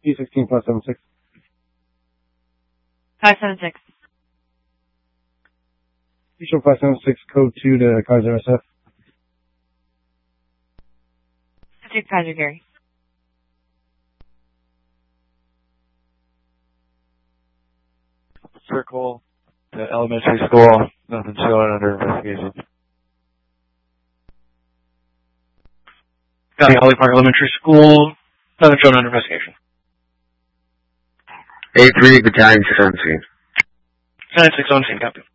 E16 576. 576. Show 576, code 2 to Kaiser SF. To Kaiser Gary. Circle to elementary school. Nothing showing under investigation. County Holly Park Elementary School. Nothing shown under investigation. A3 Battalion 6 on scene. 96 on scene, copy.